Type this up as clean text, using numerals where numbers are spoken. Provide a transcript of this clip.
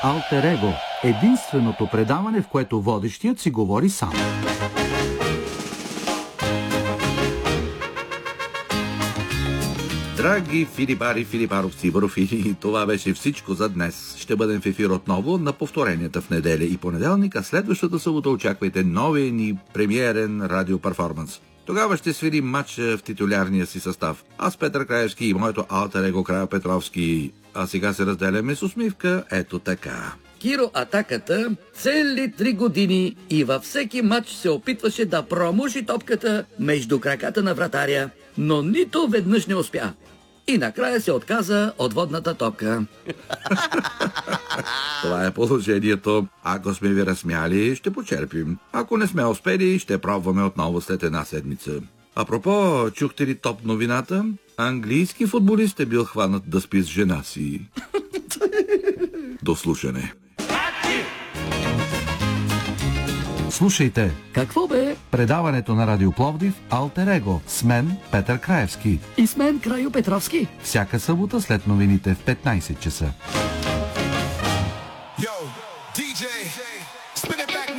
Алтер Его – единственото предаване, в което водещият си говори сам. Драги филибари, филибаровци, барофили, това беше всичко за днес. Ще бъдем в ефир отново на повторенията в неделя и понеделник, а следващата събота очаквайте новия ни премиерен радиоперформанс. Тогава ще свирим матч в титулярния си състав. Аз, Петър Краевски и моето алтер его Крайо Петровски. А сега се разделяме с усмивка, ето така. Киро атаката цели 3 години и във всеки матч се опитваше да промуши топката между краката на вратаря, но нито веднъж не успя. И накрая се отказа от водната топка. Това е положението. Ако сме ви разсмяли, ще почерпим. Ако не сме успели, ще пробваме отново след една седмица. Апропо, чухте ли топ новината? Английски футболист е бил хванат да спи с жена си. До слушане. Слушайте Какво бе? предаването на Радио Пловдив Алтер Его с мен Петър Краевски. И с мен Крайо Петровски. Всяка събота след новините в 15 часа. Yo, DJ.